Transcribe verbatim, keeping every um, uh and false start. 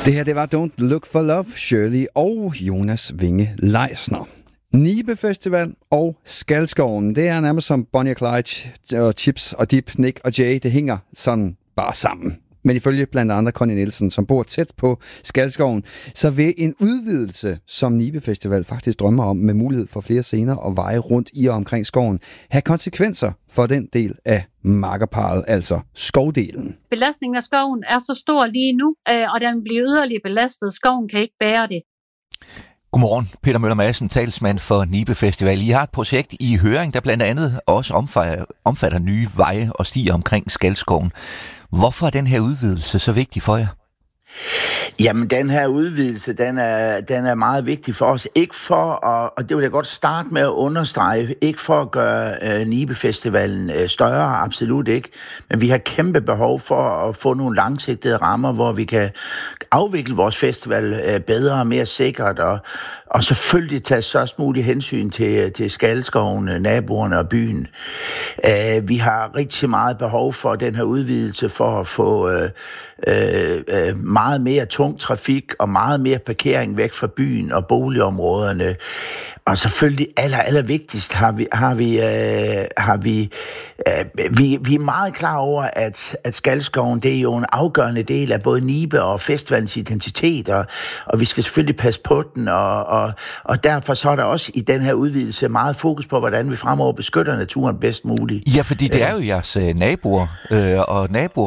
Det her, det var Don't Look for Love, Shirley og Jonas Winge Leisner. Nibe Festival og Skalskoven, det er nærmest som Bonnie og Clyde og Chips og Dip, Nick og Jay, det hænger sådan bare sammen. Men ifølge blandt andre Connie Nielsen, som bor tæt på Skalskoven, så vil en udvidelse, som Nibe Festival faktisk drømmer om, med mulighed for flere scener og veje rundt i og omkring skoven, have konsekvenser for den del af makkerparret, altså skovdelen. Belastningen af skoven er så stor lige nu, og den bliver yderligere belastet. Skoven kan ikke bære det. Godmorgen, Peter Møller Madsen, talsmand for Nibe Festival. I har et projekt i høring, der blandt andet også omfatter, omfatter nye veje og stier omkring Skalskoven. Hvorfor er den her udvidelse så vigtig for jer? Jamen, den her udvidelse, den er, den er meget vigtig for os. Ikke for at, og det vil jeg godt starte med at understrege, ikke for at gøre øh, Nibe Festivalen øh, større, absolut ikke. Men vi har kæmpe behov for at få nogle langsigtede rammer, hvor vi kan afvikle vores festival øh, bedre og mere sikkert, og, og selvfølgelig tage størst muligt hensyn til, til Skalskoven, naboerne og byen. Øh, vi har rigtig meget behov for den her udvidelse for at få øh, øh, øh, meget mere tung trafik og meget mere parkering væk fra byen og boligområderne. Og selvfølgelig aller, aller vigtigst har vi, har vi, øh, har vi, øh, vi, vi er meget klar over, at, at Skalskoven, det er jo en afgørende del af både Nibe og festivalens identitet, og, og vi skal selvfølgelig passe på den, og, og, og derfor så er der også i den her udvidelse meget fokus på, hvordan vi fremover beskytter naturen bedst muligt. Ja, fordi det er jo jeres naboer, øh, og naboer